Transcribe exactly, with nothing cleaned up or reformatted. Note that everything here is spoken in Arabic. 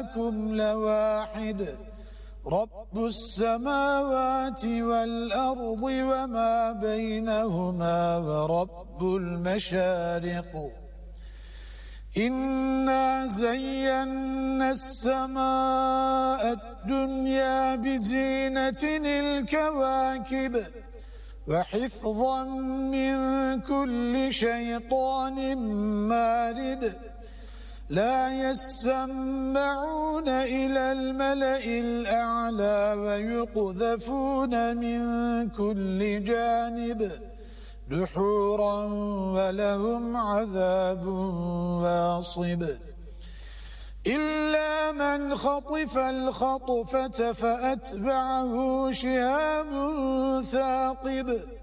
إلهكم لواحد رب السماوات والأرض وما بينهما ورب المشارق إنا زينا السماء الدنيا بزينة الكواكب وحفظا من كل شيطان مارد لا يسمعون إلى الملأ الأعلى ويقذفون من كل جانب دحورا ولهم عذاب واصب إلا من خطف الخطفة فأتبعه شهاب ثاقب